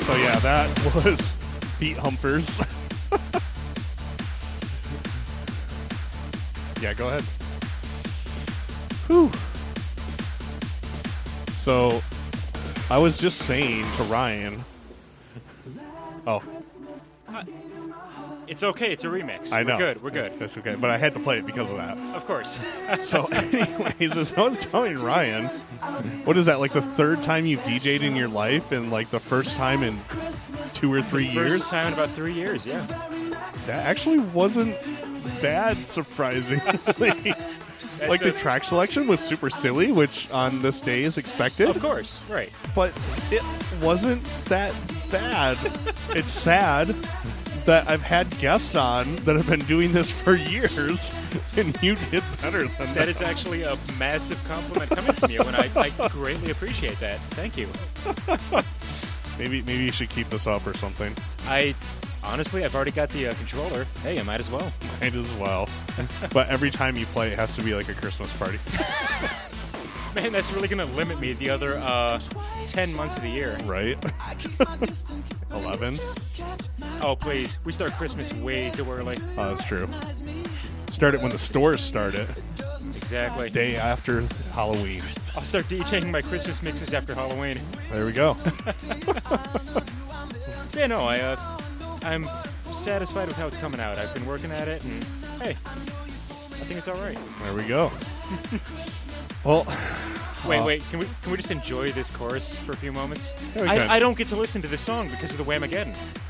So yeah, that was Feet Humpers. Yeah, go ahead. Whew. So, I was just saying to Ryan. Oh, It's okay. It's a remix. I know. We're good. That's okay. But I had to play it because of that. Of course. So, anyways, as I was telling Ryan, what is that, like the third time you've DJ'd in your life and like the first time in 2 or 3 years? First time in about 3 years, yeah. That actually wasn't bad, surprisingly. Like the track selection was super silly, which on this day is expected. Of course, right. But it wasn't that bad. It's sad that I've had guests on that have been doing this for years, and you did better than that. That is actually a massive compliment coming from you, and I greatly appreciate that. Thank you. Maybe you should keep this up or something. Honestly, I've already got the controller. Hey, I might as well. Might as well. But every time you play, it has to be like a Christmas party. Man, that's really going to limit me the other 10 months of the year. Right? 11? Oh, please. We start Christmas way too early. Oh, that's true. Start it when the stores start it. Exactly. Day after Halloween. I'll start DJing my Christmas mixes after Halloween. There we go. Yeah, no, I'm satisfied with how it's coming out. I've been working at it, and hey, I think it's all right. There we go. Well, wait. Can we just enjoy this chorus for a few moments? Yeah, we can. I don't get to listen to this song because of the Whamageddon.